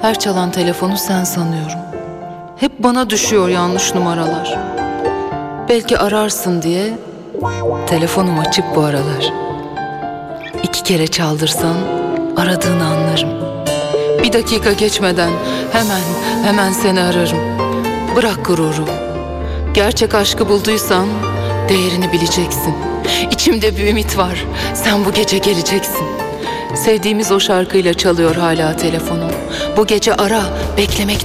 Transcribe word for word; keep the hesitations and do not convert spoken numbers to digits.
Her çalan telefonu sen sanıyorum. Hep bana düşüyor yanlış numaralar. Belki ararsın diye telefonum açık bu aralar. İki kere çaldırsan aradığını anlarım. Bir dakika geçmeden hemen hemen seni ararım. Bırak gururu. Gerçek aşkı bulduysan değerini bileceksin. İçimde bir ümit var. Sen bu gece geleceksin. Sevdiğimiz o şarkıyla çalıyor hala telefonum. Bu gece ara, beklemek